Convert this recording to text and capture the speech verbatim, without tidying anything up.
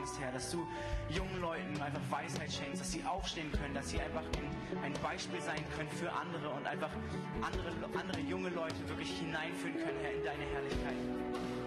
schenkst, Herr, dass du jungen Leuten einfach Weisheit schenkst, dass sie aufstehen können, dass sie einfach ein, ein Beispiel sein können für andere und einfach andere, andere junge Leute wirklich hineinführen können, Herr, in deine Herrlichkeit.